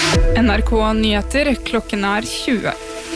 NRK Nyheter, klokken 20.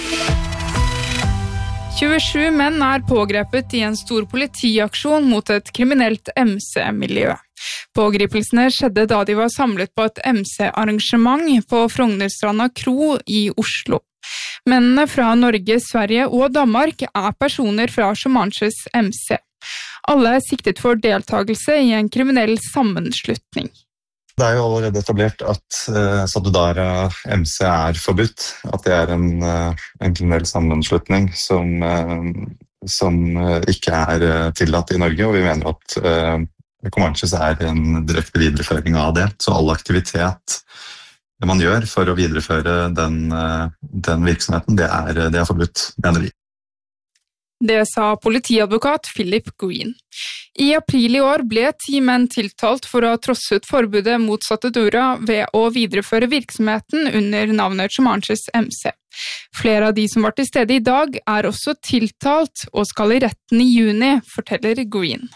27 menn pågrepet i en stor politiaksjon mot et kriminelt MC-miljø. Pågripelsene skjedde da de var samlet på et MC-arrangement på Frognerstranda Kro i Oslo. Mennene fra Norge, Sverige og Danmark personer fra Comanches MC. Alle siktet for deltagelse i en kriminell sammenslutning. Det jo allerede etablert at Satudara MC forbudt, at det en kriminell sammenslutning som ikke tillatt i Norge, og vi mener at Comanches en direkte videreføring av det. Så all aktivitet man gjør for å videreføre den virksomheten, det forbudt, mener vi. Det sa politiadvokat Philip Green. I april i år ble 10 menn tiltalt for å ha trosset forbudet mot Satudara ved å videreføre virksomheten under navnet Comanches MC. Flere av de som var til stede i dag også tiltalt og skal i retten i juni, forteller Green.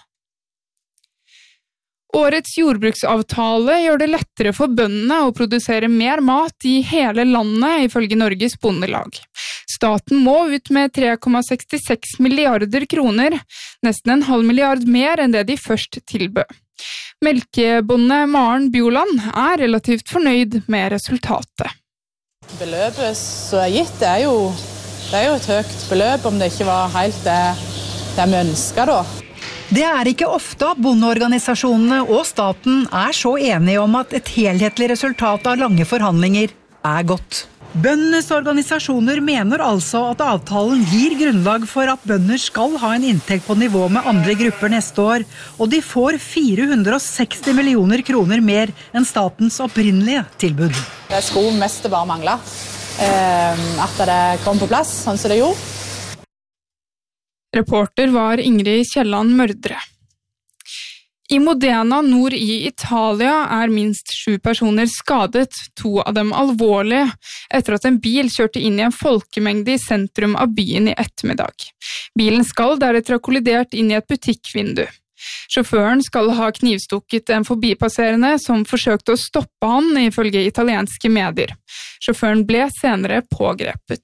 Årets jordbruksavtale gjør det lettere for bøndene å produsere mer mat i hele landet, ifølge Norges Bondelag. Staten må ut med 3,66 milliarder kroner, nesten 1,5 milliard mer enn det de først tilbød. Melkebonde Maren Bjoland relativt fornøyd med resultatet. Beløpet som gitt, det jo et høyt beløp, om det ikke var helt det vi ønsket da. Det ikke ofte at bondeorganisasjonene og staten så enige om at et helhetlig resultat av lange forhandlinger godt. Bøndenes organisasjoner mener altså at avtalen gir grunnlag for at bønder skal ha en inntekt på nivå med andre grupper neste år, og de får 460 millioner kroner mer enn statens opprinnelige tilbud. Det skulle mest bare mangle at det kom på plass, sånn som det gjorde. Reporter var Ingrid Kjelland Mørdre. I Modena nord i Italia minst 7 personer skadet, 2 av dem alvorlig, etter at en bil kjørte inn i en folkemengde i sentrum av byen i ettermiddag. Bilen skal deretter ha kollidert inn i et butikkvindu. Sjåføren skal ha knivstukket en forbipasserende som forsøkte å stoppe han, ifølge italienske medier. Sjåføren ble senere pågrepet.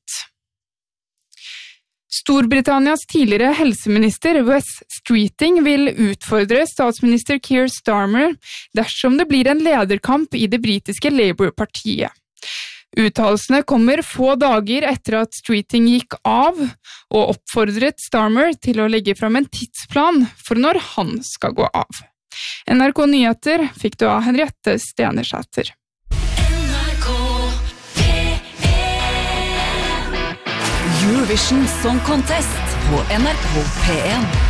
Storbritannias tidligere helseminister Wes Streeting vil utfordre statsminister Keir Starmer dersom det blir en lederkamp i det britiske Labour-partiet. Uttalelsene kommer få dager etter at Streeting gikk av og oppfordret Starmer til å legge fram en tidsplan for når han skal gå av. NRK Nyheter fikk du av Henriette Stenersæter. Eurovision Song Contest på NRK P1.